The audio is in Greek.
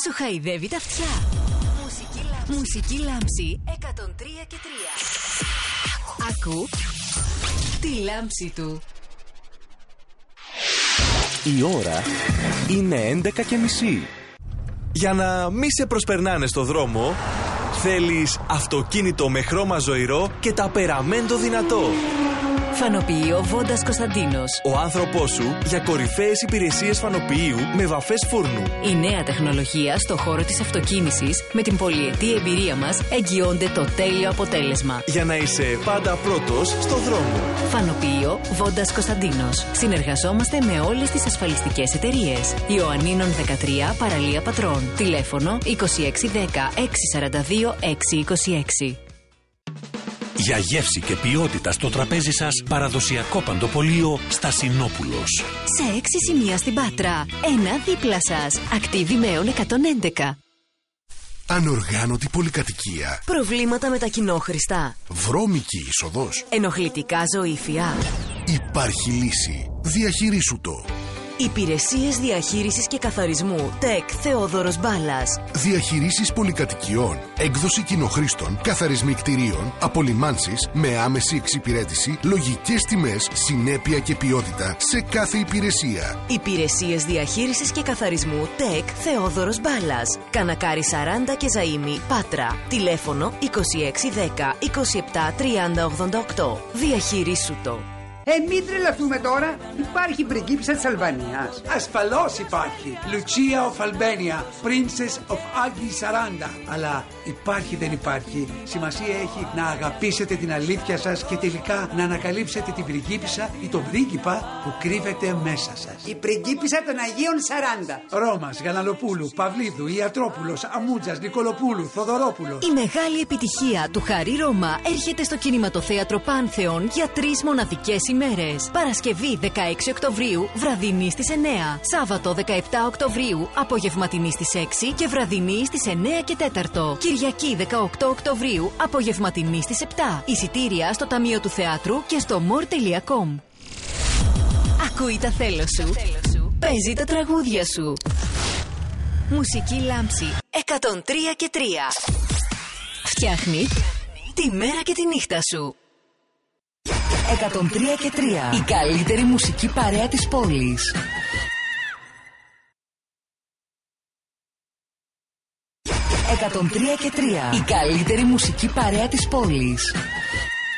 σου χαϊδεύει τα αυτιά. Μουσική λάμψη 103 και 3. Ακού τη λάμψη του. Η ώρα είναι 11:30. Για να μη σε προσπερνάνε στο δρόμο, θέλεις αυτοκίνητο με χρώμα ζωηρό και ταπεραμέντο δυνατό. Φανοποιείο Βόντας Κωνσταντίνος. Ο άνθρωπός σου για κορυφαίες υπηρεσίες φανοποιείου με βαφές φούρνου. Η νέα τεχνολογία στο χώρο της αυτοκίνησης με την πολυετή εμπειρία μας εγγυώνται το τέλειο αποτέλεσμα. Για να είσαι πάντα πρώτος στο δρόμο. Φανοποιείο Βόντας Κωνσταντίνος. Συνεργαζόμαστε με όλες τις ασφαλιστικές εταιρείες. Ιωαννίνων 13, παραλία Πατρών. Τηλέφωνο 2610 642 626. Για γεύση και ποιότητα στο τραπέζι σας, παραδοσιακό παντοπολείο Στασινόπουλος. Σε 6 σημεία στην Πάτρα. Ένα δίπλα σας. Ακτίβη Μέων 111. Ανοργάνωτη πολυκατοικία. Προβλήματα με τα κοινόχρηστα. Βρώμικη είσοδος. Ενοχλητικά ζωήφια. Υπάρχει λύση. Διαχειρίσου το. Υπηρεσίες διαχείρισης και καθαρισμού. ΤΕΚ Θεόδωρος Μπάλας. Διαχειρήσεις πολυκατοικιών, έκδοση κοινοχρήστων, καθαρισμοί κτηρίων, απολυμάνσεις με άμεση εξυπηρέτηση, λογικές τιμές, συνέπεια και ποιότητα σε κάθε υπηρεσία. Υπηρεσίες διαχείρισης και καθαρισμού. ΤΕΚ Θεόδωρος Μπάλας. Κανακάρι 40 και Ζαΐμι, Πάτρα. Τηλέφωνο 2610 27 30 88. Διαχειρίσου το. Μην τρελαθούμε τώρα. Υπάρχει πριγκίπισσα της Αλβανίας. Ασφαλώς υπάρχει. Lucia of Albania, Princess of Agni 40. Αλλά υπάρχει δεν υπάρχει. Σημασία έχει να αγαπήσετε την αλήθεια σας και τελικά να ανακαλύψετε την πριγκίπισσα ή τον πρίγκιπα που κρύβεται μέσα σας. Η πριγκίπισσα των Αγίων 40. Ρώμας, Γαλανοπούλου, Παυλίδου, Ιατρόπουλος, Αμούτζας, Νικολοπούλου, Θοδωρόπουλος. Η μεγάλη επιτυχία του Χαρί Ρώμα έρχεται στο κινηματοθέατρο Πάνθεον για 3 μοναδικές ημέρες. Παρασκευή 16 Οκτωβρίου, βραδινή στις 9. Σάββατο 17 Οκτωβρίου, απογευματινή στις 6 και βραδινή στις 9 και 4. Κυριακή 18 Οκτωβρίου, απογευματινή στις 7. Εισιτήρια στο Ταμείο του Θεάτρου και στο more.com. Ακούει τα θέλω σου. Παίζει τα τραγούδια σου. Μουσική λάμψη 103 και 3. Φτιάχνει τη μέρα και τη νύχτα σου. 103 και 3. Η καλύτερη μουσική παρέα της πόλης. 103 και 3. Η καλύτερη μουσική παρέα της πόλης.